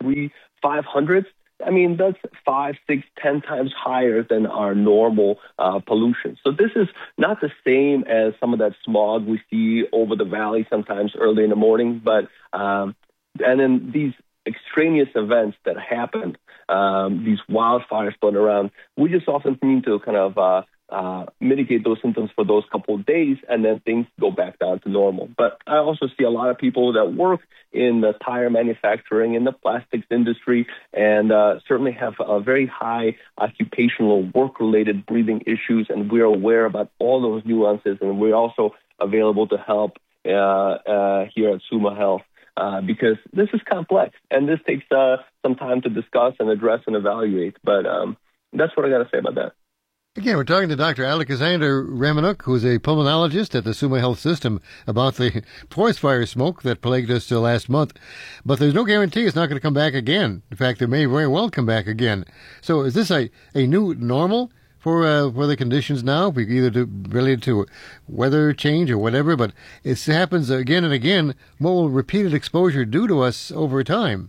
three, 500s. I mean, that's 5, 6, 10 times higher than our normal pollution. So this is not the same as some of that smog we see over the valley sometimes early in the morning, but and then these extraneous events that happen, these wildfires floating around, we just often need to kind of mitigate those symptoms for those couple of days, and then things go back down to normal. But I also see a lot of people that work in the tire manufacturing, in the plastics industry, and certainly have a very high occupational work-related breathing issues, and we're aware about all those nuances, and we're also available to help here at Summa Health. Because this is complex, and this takes some time to discuss and address and evaluate. But that's what I got to say about that. Again, we're talking to Dr. Alexander Remenuk, who's a pulmonologist at the Summa Health System, about the forest fire smoke that plagued us last month. But there's no guarantee it's not going to come back again. In fact, it may very well come back again. So is this a new normal for the conditions now, either related to weather change or whatever? But it happens again and again. What will repeated exposure do to us over time?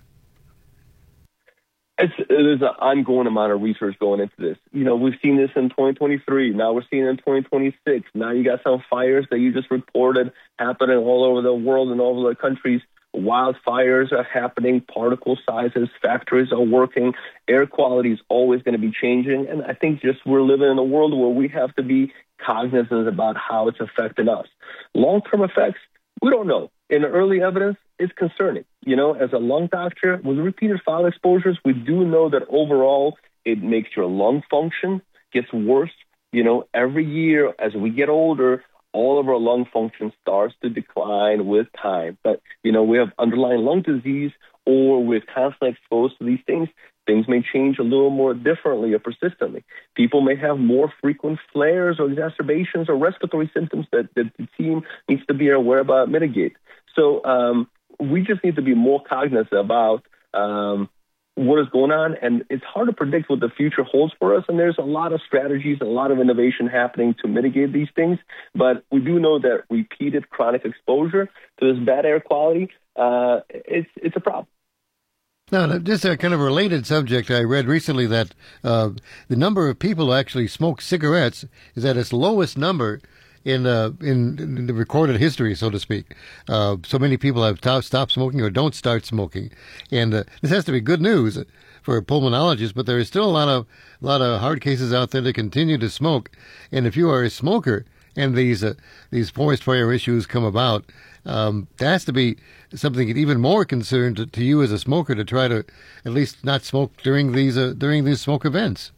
There's an ongoing amount of research going into this. You know, we've seen this in 2023. Now we're seeing it in 2026. Now you got some fires that you just reported happening all over the world and all over the countries. Wildfires are happening, particle sizes, factories are working, air quality is always going to be changing. And I think just we're living in a world where we have to be cognizant about how it's affecting us. Long-term effects, we don't know. In the early evidence, it's concerning. You know, as a lung doctor, with repeated foul exposures, we do know that overall it makes your lung function gets worse. You know, every year as we get older, all of our lung function starts to decline with time. But, you know, we have underlying lung disease or we're constantly exposed to these things. Things may change a little more differently or persistently. People may have more frequent flares or exacerbations or respiratory symptoms that the team needs to be aware about, mitigate. So we just need to be more cognizant about what is going on, and it's hard to predict what the future holds for us, and there's a lot of strategies and a lot of innovation happening to mitigate these things, but we do know that repeated chronic exposure to this bad air quality, it's a problem. Now, just a kind of related subject, I read recently that the number of people who actually smoke cigarettes is at its lowest number in the recorded history, so to speak. So many people have stopped smoking or don't start smoking, and this has to be good news for pulmonologists. But there is still a lot of hard cases out there that continue to smoke. And if you are a smoker and these forest fire issues come about, there has to be something even more concerned to you as a smoker to try to at least not smoke during these smoke events.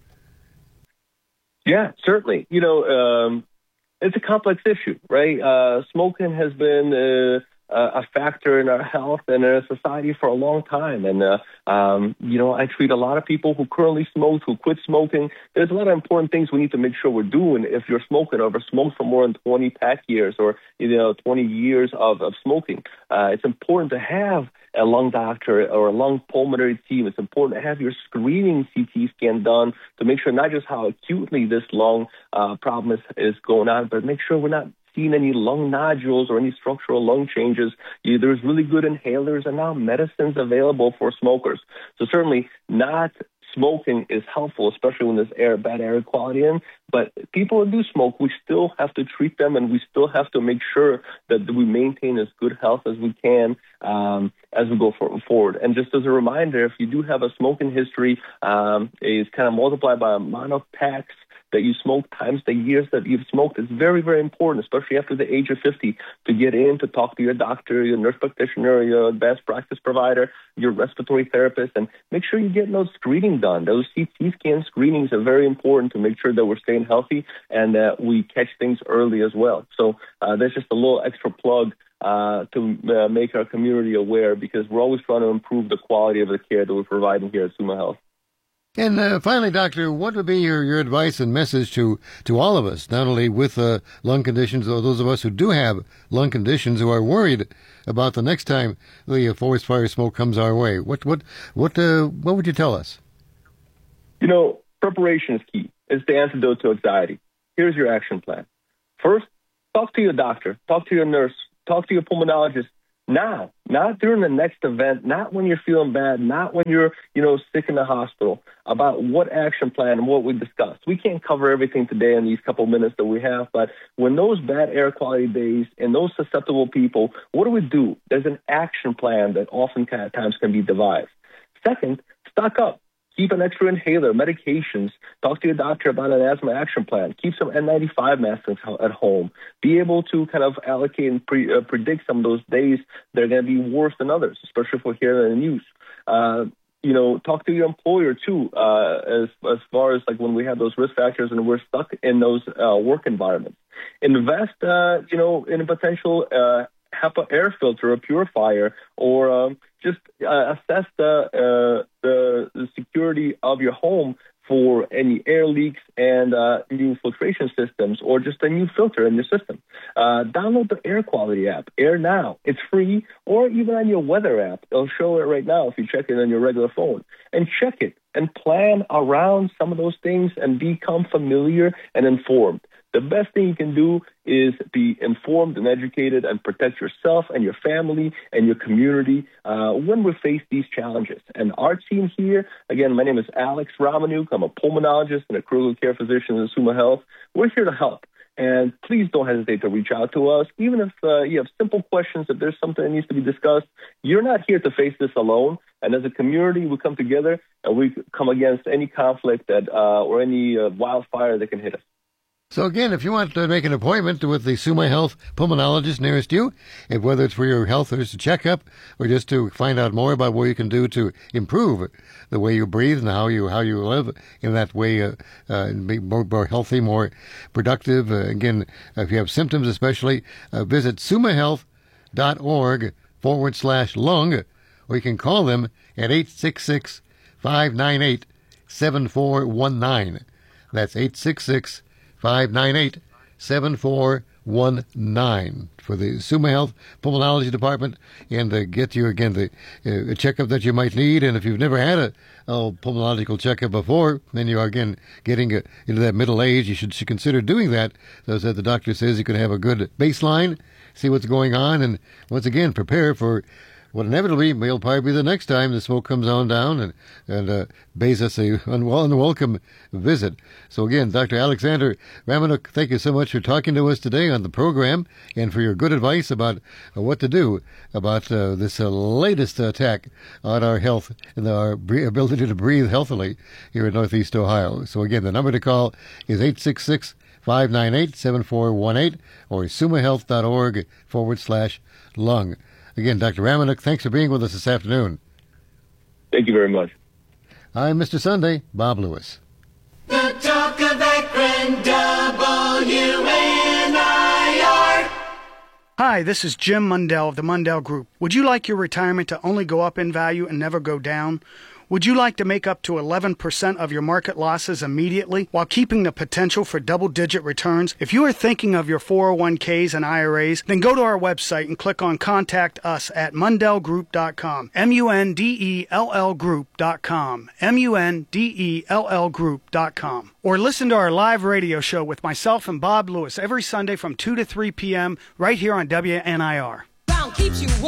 Yeah, certainly. You know. It's a complex issue, right? Smoking has been a factor in our health and in our society for a long time. And, you know, I treat a lot of people who currently smoke, who quit smoking. There's a lot of important things we need to make sure we're doing if you're smoking or ever smoked for more than 20 pack years or, 20 years of smoking. It's important to have a lung doctor or a lung pulmonary team. It's important to have your screening CT scan done to make sure not just how acutely this lung problem is going on, but make sure we're not seeing any lung nodules or any structural lung changes. There's really good inhalers and now medicines available for smokers. So certainly not smoking is helpful, especially when there's bad air quality in. But people who do smoke, we still have to treat them, and we still have to make sure that we maintain as good health as we can as we go forward. And just as a reminder, if you do have a smoking history, is kind of multiplied by amount of packs that you smoke times the years that you've smoked. It's very, very important, especially after the age of 50, to get in, to talk to your doctor, your nurse practitioner, your advanced practice provider, your respiratory therapist, and make sure you're getting those screening done. Those CT scan screenings are very important to make sure that we're staying healthy and that we catch things early as well. So there's just a little extra plug to make our community aware, because we're always trying to improve the quality of the care that we're providing here at Summa Health. And finally, Doctor, what would be your advice and message to all of us, not only with lung conditions, or those of us who do have lung conditions who are worried about the next time the forest fire smoke comes our way? What would you tell us? Preparation is key. It's the antidote to anxiety. Here's your action plan. First, talk to your doctor, talk to your nurse, talk to your pulmonologist. Now, not during the next event, not when you're feeling bad, not when you're, sick in the hospital, about what action plan and what we discussed. We can't cover everything today in these couple minutes that we have, but when those bad air quality days and those susceptible people, what do? There's an action plan that oftentimes can be devised. Second, stock up. Keep an extra inhaler, medications. Talk to your doctor about an asthma action plan. Keep some N95 masks at home. Be able to kind of allocate and predict some of those days that are going to be worse than others, especially if we're hearing in the news. Talk to your employer, too, as far as like when we have those risk factors and we're stuck in those work environments. Invest, in a potential HEPA air filter, a purifier, or just assess the security of your home for any air leaks and new filtration systems, or just a new filter in your system. Download the air quality app, Air Now. It's free, or even on your weather app. It'll show it right now if you check it on your regular phone. And check it and plan around some of those things and become familiar and informed. The best thing you can do is be informed and educated and protect yourself and your family and your community when we face these challenges. And our team here, again, my name is Alex Romanuk. I'm a pulmonologist and a critical care physician in Summa Health. We're here to help. And please don't hesitate to reach out to us. Even if you have simple questions, if there's something that needs to be discussed, you're not here to face this alone. And as a community, we come together and we come against any conflict that or any wildfire that can hit us. So again, if you want to make an appointment with the Summa Health pulmonologist nearest you, and whether it's for your health or just a checkup, or just to find out more about what you can do to improve the way you breathe and how you live in that way, be more healthy, more productive. Again, if you have symptoms especially, visit summahealth.org/lung, or you can call them at 866-598-7419. That's 866-598-7419 for the Summa Health Pulmonology Department, and get you, again, the checkup that you might need. And if you've never had a pulmonological checkup before, then you are, again, getting into that middle age. You should consider doing that. So as the doctor says, you can have a good baseline, see what's going on, and once again, prepare for what inevitably will probably be the next time the smoke comes on down and pays us a unwelcome visit. So again, Dr. Alexander Romanuk, thank you so much for talking to us today on the program and for your good advice about what to do about this latest attack on our health and our ability to breathe healthily here in Northeast Ohio. So again, the number to call is 866-598-7418 or summahealth.org/lung. Again, Dr. Romanuk, thanks for being with us this afternoon. Thank you very much. I'm Mr. Sunday, Bob Lewis. The talk of Akron, WNIR. Hi, this is Jim Mundell of the Mundell Group. Would you like your retirement to only go up in value and never go down? Would you like to make up to 11% of your market losses immediately while keeping the potential for double-digit returns? If you are thinking of your 401ks and IRAs, then go to our website and click on Contact Us at MundellGroup.com. MUNDELL Group.com. MUNDELL Group.com. Or listen to our live radio show with myself and Bob Lewis every Sunday from 2 to 3 p.m. right here on WNIR. Keeps you